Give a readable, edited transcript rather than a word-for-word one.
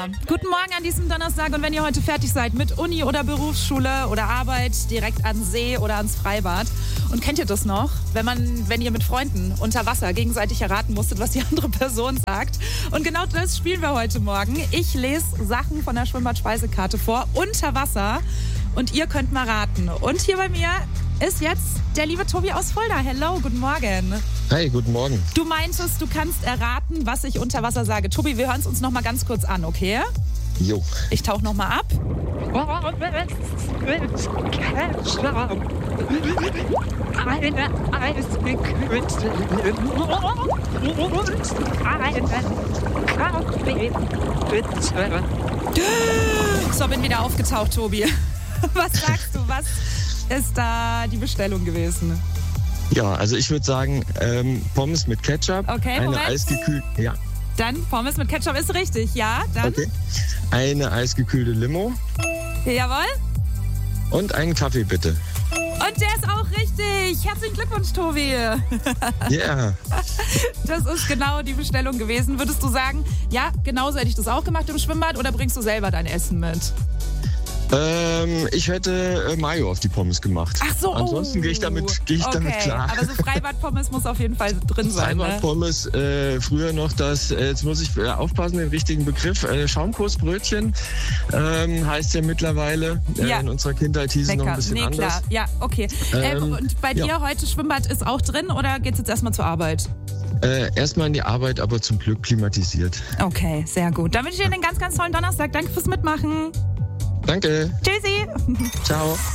Guten Morgen an diesem Donnerstag und wenn ihr heute fertig seid mit Uni oder Berufsschule oder Arbeit, direkt an See oder ans Freibad. Und kennt ihr das noch, wenn ihr mit Freunden unter Wasser gegenseitig erraten musstet, was die andere Person sagt? Und genau das spielen wir heute Morgen. Ich lese Sachen von der Schwimmbad-Speisekarte vor, unter Wasser. Und ihr könnt mal raten. Und hier bei mir ist jetzt der liebe Tobi aus Fulda. Hello, guten Morgen. Hi, guten Morgen. Du meintest, du kannst erraten, was ich unter Wasser sage. Tobi, wir hören es uns noch mal ganz kurz an, okay? Jo. Ich tauche noch mal ab. So, bin wieder aufgetaucht, Tobi. Was sagst du? Was ist da die Bestellung gewesen? Ja, also ich würde sagen, Pommes mit Ketchup. Okay, eine Moment. eisgekühlte. Ja. Dann Pommes mit Ketchup ist richtig, ja? Dann? Okay. Eine eisgekühlte Limo Jawohl. und einen Kaffee bitte. Und der ist auch richtig. Herzlichen Glückwunsch, Tobi. Yeah. Das ist genau die Bestellung gewesen. Würdest du sagen, ja, genauso hätte ich das auch gemacht im Schwimmbad oder bringst du selber dein Essen mit? Ich hätte Mayo auf die Pommes gemacht. Ach so. Ansonsten gehe ich damit klar. Aber so Freibad-Pommes muss auf jeden Fall drin sein. Freibad-Pommes, früher noch das, jetzt muss ich aufpassen, den richtigen Begriff, Schaumkursbrötchen heißt ja mittlerweile. Ja. In unserer Kindheit hieß es noch ein bisschen anders. Klar. Ja, okay. Und bei dir heute Schwimmbad ist auch drin oder geht's jetzt erstmal zur Arbeit? Erstmal in die Arbeit, aber zum Glück klimatisiert. Okay, sehr gut. Dann wünsche ich dir einen ganz, ganz tollen Donnerstag. Danke fürs Mitmachen. Danke. Tschüssi. Ciao.